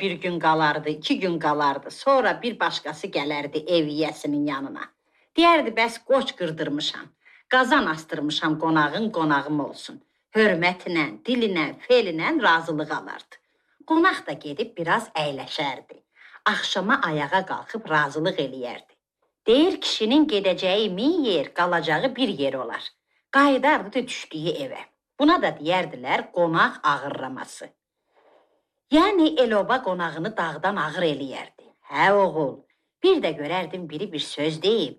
bir gün qalardı, 2 gün qalardı. Sonra bir başqası gələrdi ev yiyəsinin yanına. Deyərdi, bəs qoç qırdırmışam, qazan astırmışam, qonağım olsun. Hörmətlə, dilinə, felinə razılıq alardı. Qonaq da gedib biraz əyləşərdi. Axşama ayağa qalxıb razılıq eləyərdi. Deyir, kişinin gedəcəyi 1000 yer, qalacağı bir yer olar. Qayıdardı da düşdüyü evə. Buna da deyərdilər qonaq ağırlaması. Yəni el-oba qonağını dağdan ağır eləyərdi. Hə oğul, bir də görərdim biri bir söz deyib,